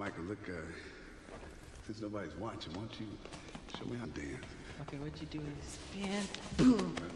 Michael, look, since nobody's watching, why don't you show me how to dance? Okay, what you do is spin, boom.